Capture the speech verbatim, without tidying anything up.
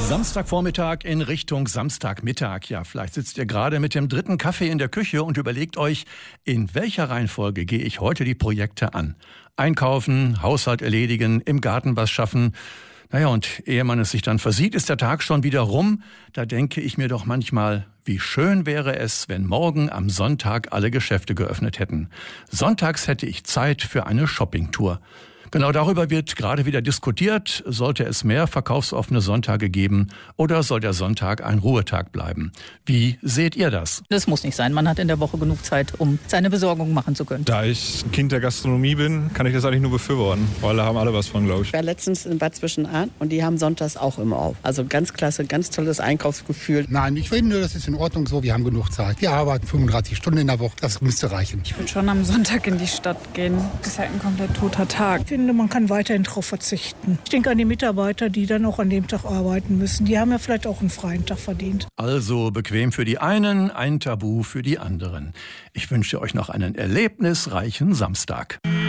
Samstagvormittag in Richtung Samstagmittag. Ja, vielleicht sitzt ihr gerade mit dem dritten Kaffee in der Küche und überlegt euch, in welcher Reihenfolge gehe ich heute die Projekte an? Einkaufen, Haushalt erledigen, im Garten was schaffen. Naja, und ehe man es sich dann versieht, ist der Tag schon wieder rum. Da denke ich mir doch manchmal, wie schön wäre es, wenn morgen am Sonntag alle Geschäfte geöffnet hätten. Sonntags hätte ich Zeit für eine Shoppingtour. Genau darüber wird gerade wieder diskutiert. Sollte es mehr verkaufsoffene Sonntage geben oder soll der Sonntag ein Ruhetag bleiben? Wie seht ihr das? Das muss nicht sein. Man hat in der Woche genug Zeit, um seine Besorgung machen zu können. Da ich Kind der Gastronomie bin, kann ich das eigentlich nur befürworten, weil da haben alle was von, glaube ich. Ich war letztens in Bad Zwischenahn und die haben sonntags auch immer auf. Also ganz klasse, ganz tolles Einkaufsgefühl. Nein, ich finde, das ist in Ordnung so. Wir haben genug Zeit. Wir arbeiten fünfunddreißig Stunden in der Woche. Das müsste reichen. Ich würde schon am Sonntag in die Stadt gehen. Das ist halt ein komplett toter Tag. Ich finde, man kann weiterhin darauf verzichten. Ich denke an die Mitarbeiter, die dann auch an dem Tag arbeiten müssen. Die haben ja vielleicht auch einen freien Tag verdient. Also bequem für die einen, ein Tabu für die anderen. Ich wünsche euch noch einen erlebnisreichen Samstag.